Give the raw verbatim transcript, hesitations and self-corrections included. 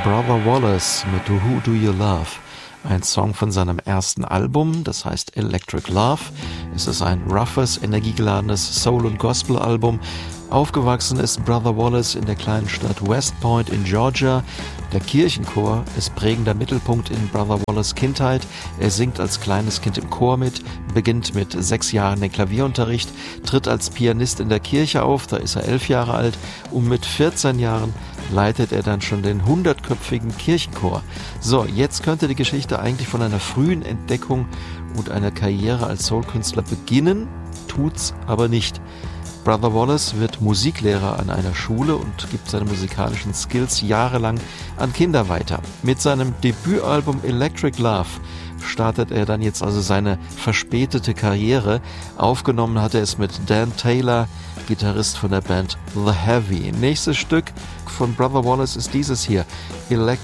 Brother Wallace mit Who Do You Love? Ein Song von seinem ersten Album, das heißt Electric Love. Es ist ein roughes, energiegeladenes Soul- und Gospel-Album. Aufgewachsen ist Brother Wallace in der kleinen Stadt West Point in Georgia. Der Kirchenchor ist prägender Mittelpunkt in Brother Wallace' Kindheit. Er singt als kleines Kind im Chor mit, beginnt mit sechs Jahren den Klavierunterricht, tritt als Pianist in der Kirche auf, da ist er elf Jahre alt, und mit vierzehn Jahren leitet er dann schon den hundertköpfigen Kirchenchor. So, jetzt könnte die Geschichte eigentlich von einer frühen Entdeckung und einer Karriere als Soulkünstler beginnen, tut's aber nicht. Brother Wallace wird Musiklehrer an einer Schule und gibt seine musikalischen Skills jahrelang an Kinder weiter. Mit seinem Debütalbum Electric Love startet er dann jetzt also seine verspätete Karriere. Aufgenommen hat er es mit Dan Taylor, Gitarrist von der Band The Heavy. Nächstes Stück von Brother Wallace ist dieses hier, Electric